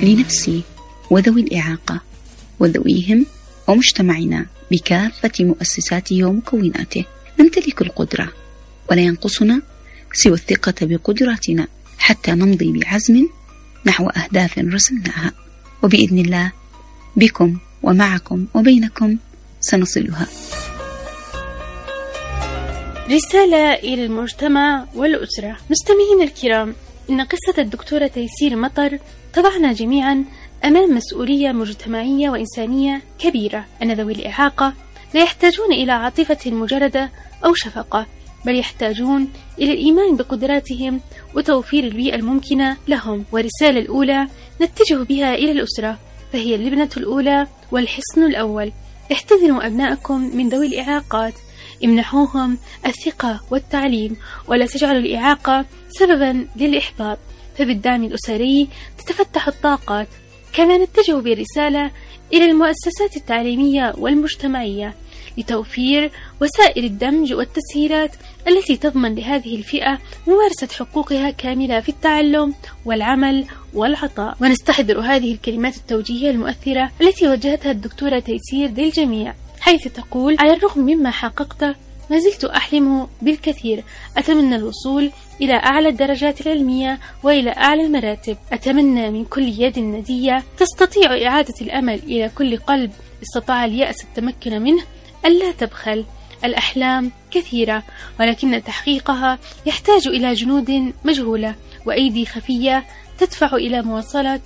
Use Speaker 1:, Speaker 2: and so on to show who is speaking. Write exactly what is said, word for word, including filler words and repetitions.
Speaker 1: لنفسي وذوي الإعاقة وذويهم ومجتمعنا بكافة مؤسساته ومكوناته. نمتلك القدرة ولا ينقصنا سوى الثقة بقدراتنا حتى نمضي بعزم نحو أهداف رسمناها، وبإذن الله بكم ومعكم وبينكم سنصلها.
Speaker 2: رسالة إلى المجتمع والأسرة. مستمعين الكرام، إن قصة الدكتورة تيسير مطر تضعنا جميعا أمام مسؤولية مجتمعية وإنسانية كبيرة، أن ذوي الإعاقة لا يحتاجون إلى عاطفة مجردة أو شفقة، بل يحتاجون إلى الإيمان بقدراتهم وتوفير البيئة الممكنة لهم. والرسالة الأولى نتجه بها إلى الأسرة، فهي اللبنة الأولى والحصن الأول. احتضنوا أبنائكم من ذوي الإعاقات، امنحوهم الثقة والتعليم، ولا تجعلوا الإعاقة سببا للإحباط، فبالدعم الأسري تتفتح الطاقات. كما نتجه بالرسالة إلى المؤسسات التعليمية والمجتمعية لتوفير وسائل الدمج والتسهيلات التي تضمن لهذه الفئة ممارسة حقوقها كاملة في التعلم والعمل والعطاء. ونستحضر هذه الكلمات التوجيهية المؤثرة التي وجهتها الدكتورة تيسير للجميع، حيث تقول: على الرغم مما حققت ما زلت أحلم بالكثير، أتمنى الوصول إلى أعلى الدرجات العلمية وإلى أعلى المراتب. أتمنى من كل يد ندية تستطيع إعادة الأمل إلى كل قلب استطاع اليأس التمكن منه ألا تبخل. الأحلام كثيرة، ولكن تحقيقها يحتاج إلى جنود مجهولة وأيدي خفية تدفع إلى مواصلة